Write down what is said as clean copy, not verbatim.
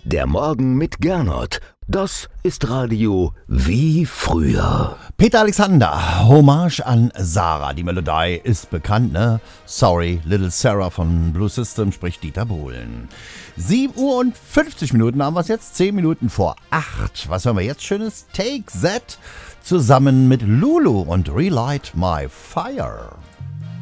Der Morgen mit Gernot. Das ist Radio wie früher. Peter Alexander, Hommage an Sarah. Die Melodie ist bekannt, ne? Sorry, Little Sarah von Blue System, spricht Dieter Bohlen. 7 Uhr und 50 Minuten haben wir es jetzt, 10 Minuten vor 8. Was hören wir jetzt Schönes? Take That zusammen mit Lulu und Relight My Fire.